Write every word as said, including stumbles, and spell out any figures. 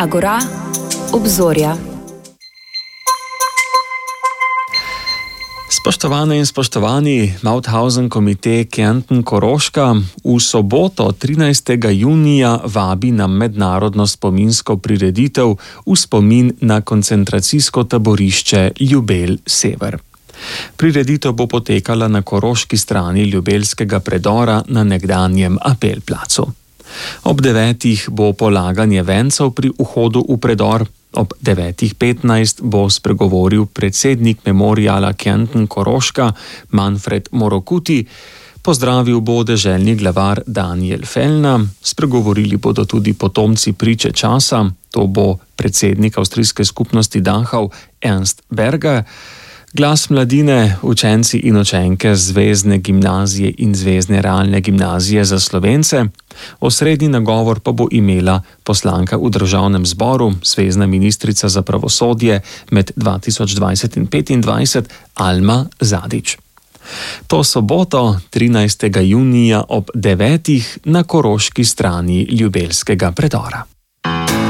Agora, obzorja. Spoštovane in spoštovani, Mauthausen komite Kärnten Koroška v soboto trinajstega junija vabi na mednarodno spominsko prireditev v spomin na koncentracijsko taborišče Ljubelj Sever. Prireditev bo potekala na koroški strani Ljubelskega predora na nekdanjem Apelplacu. Ob devetih bo polaganje vencev pri vhodu v predor. Ob devetih petnajst bo spregovoril predsednik memoriala Kärnten Koroška Manfred Morokuti, pozdravil bo deželni glavar Daniel Fellner, spregovorili bodo tudi potomci priče časa, to bo predsednik avstrijske skupnosti Dachau Ernst Berger, glas mladine, učenci in učenke Zvezne gimnazije in Zvezne realne gimnazije za Slovence. Osrednji nagovor pa bo imela poslanka v državnem zboru, zvezna ministrica za pravosodje med dva tisoč dvajset in petindvajset Alma Zadič. To soboto trinajstega junija ob devetih na koroški strani Ljubelskega predora.